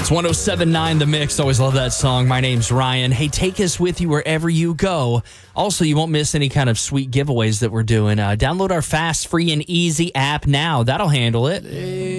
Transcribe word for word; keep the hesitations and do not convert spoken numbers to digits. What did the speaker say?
It's one oh seven point nine The Mix. Always love that song. My name's Ryan. Hey, take us with you wherever you go. Also, you won't miss any kind of sweet giveaways that we're doing. Uh, download our Fast, Free, and Easy app now. That'll handle it.